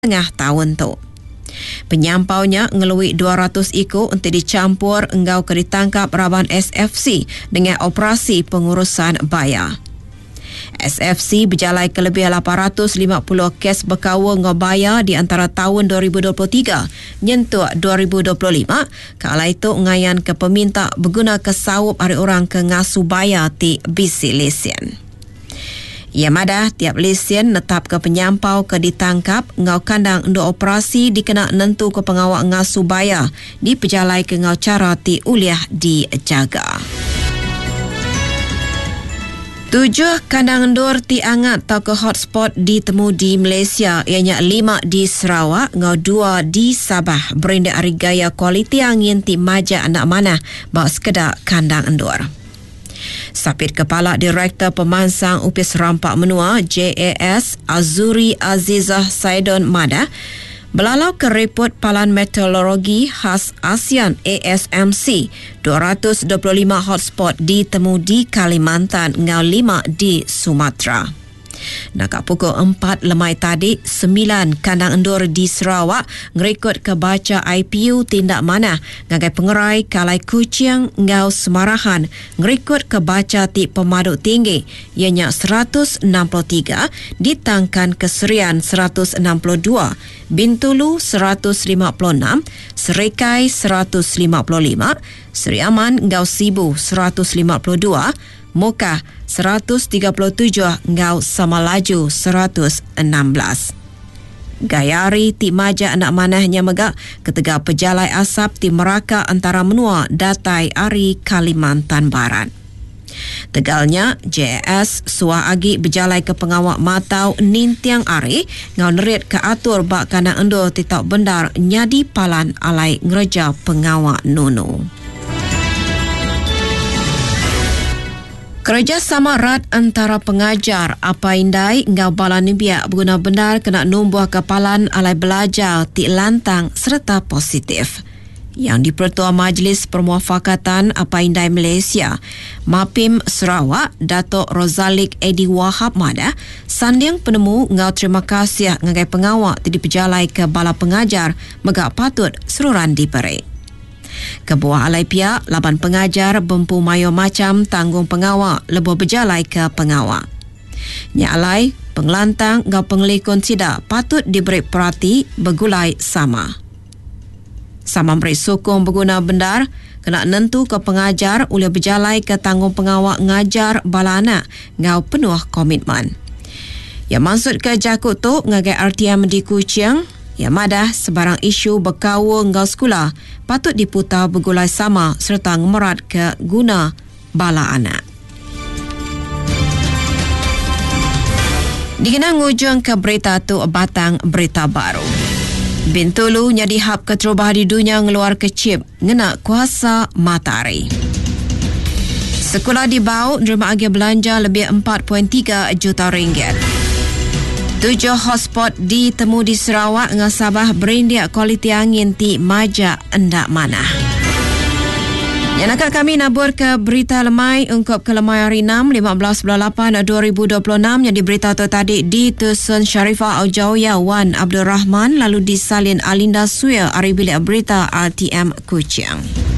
tengah tahun tu. Penyampaunya ngelui 200 ekor untuk dicampur engau ke ditangkap Raban SFC dengan operasi pengurusan bayar. SFC berjalai ke lebih 850 kes berkawa ngau bayar di antara tahun 2023 nyentuh 2025. Kala itu ngayan ke peminta berguna kesawup hari orang ke ngasu bayar ti bisi lesen. Ia madah tiap lesen netap ke penyampau ke ditangkap ngau kandang untuk operasi dikena nentu ke pengawak ngasu bayar di pejalai ke ngau cara ti uliah dijaga. 7 kandang endur ti angat atau ke hotspot ditemu di Malaysia, ianya 5 di Sarawak, ngau 2 di Sabah. Berindak hari gaya kualiti angin ti maja anak mana bawa sekedar kandang endur. Sapit Kepala Direktur Pemansang Upis Rampak Menua JAS Azuri Azizah Saidon Mada belalau ke report Palan Meteorologi khas ASEAN ASMC 225 hotspot ditemu di Kalimantan ngau 5 di Sumatera. Nakak pukul 4 lemai tadi, 9 kandang endur di Sarawak ngerekod ke baca IPU tindak mana ngagai pengerai Kalai Kuching ngau Semarahan ngerekod ke baca ti pemaduk tinggi ianya 163, ditangkan Keserian 162, Bintulu 156, Serikai 155, Seri Aman ngau Sibu 152, Moka 137 ngau Samalaju 116. Gayari ti maja anak manahnya megak ketega pejalai asap ti Meraka antara menua datai Ari Kalimantan Barat. Tegalnya JS suah agi berjalai ke pengawak matau Nintiang Ari ngau nerit ke atur bak kandang endur ti tak bendar nyadi palan alai ngereja pengawak Nunu. Kerjasama erat antara pengajar apa indai ngau balan nibiak berguna benar kena numbuh kepalan alai belajar ti lantang serta positif. Yang di-Pertua Majlis Permuafakatan Apa Indai Malaysia, MAPIM Sarawak, Datuk Rozalik Edi Wahab Mada, sanding penemu ngau terima kasih ngagai pengawak ti dipejalai ke bala pengajar megak patut seruran diberi. Kebuah alai pihak, laban pengajar bempu mayo macam tanggung pengawak lebo berjalai ke pengawak. Nya alai, pengelantang ngau pengelikun tidak patut diberi perhati bergulai sama. Sama beri sokong berguna bendar, kena nentu ke pengajar oleh berjalai ke tanggung pengawak ngajar bala anak ngau penuh komitmen. Yang maksud ke jakut tu ngagai RTM di Kuching, yang madah sebarang isu berkawa ngau sekolah patut diputar bergulai sama serta ngemerat ke guna bala anak. Dikenang ujung ke berita tu batang berita baru. Bintulu nyadi hab keterubah di dunia ngeluar ke chip ngena kuasa matahari. Sekolah di Bau nerima agi belanja lebih 4.3 juta ringgit. 7 hotspot ditemu di Sarawak dengan Sabah berindak kualiti angin ti maja endak mana. Yang nakal kami nabur ke berita lemai ungkap ke lemai hari 6 15/8/2026 yang diberita tu tadi di Tusun Sharifah Aujawiyah Wan Abdul Rahman lalu disalin Alinda Suya hari bilik berita RTM Kuching.